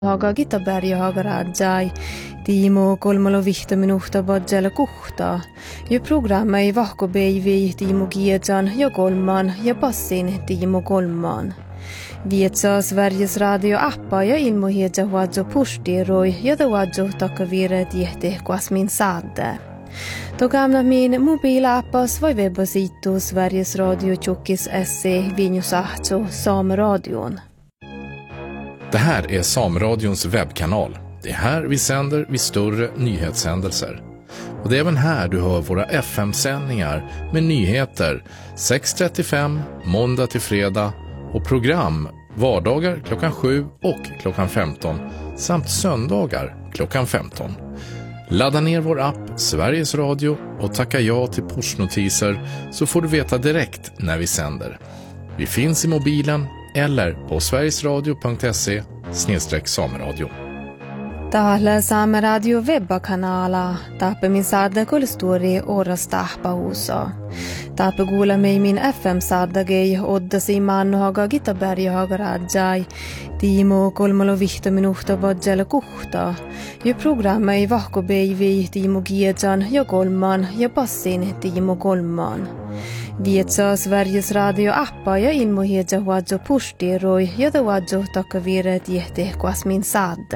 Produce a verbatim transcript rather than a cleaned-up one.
Haga Gitaberja hagarajai, Tiimo kolmalo vihta minuhta badjala kuhta. Ja programma ei vahko beivi Tiimo Gietsan ja kolman ja passin Tiimo kolman. Vietsa Sveriges radio appa ja ilmohietsa huadso pustiroi ja ta huadso takavire tiehte kuasmin saadde. Togamna min mobilappas vai webbasitu Sveriges Radio Tjockis S C Vinjusahto Sameradion. Det här är Sameradions webbkanal. Det är här vi sänder vid större nyhetshändelser. Och det är även här du hör våra F M-sändningar med nyheter sex trettiofem måndag till fredag och program vardagar klockan sju och klockan femton samt söndagar klockan femton. Ladda ner vår app Sveriges Radio och tacka ja till pushnotiser så får du veta direkt när vi sänder. Vi finns i mobilen eller på sverigesradio punkt se snedstreck sameradio. Täällä Saameradio webbakanala. Taappe min saada kulstori oras tahpahuusa. Taappe kuulla mei min F M-saadagei oddasi mannohaga Gitaberja hagarajai. Tiimo kolmalo vihta minuhta badjala kuhta. Ja programma ei vahko beivi Tiimo Gietsan ja kolman ja passin Tiimo kolman. Vietsa Sveriges radio appa ja ilmohietsa huadso pustiroi ja ta huadso takavire tiehte kuasmin saadde.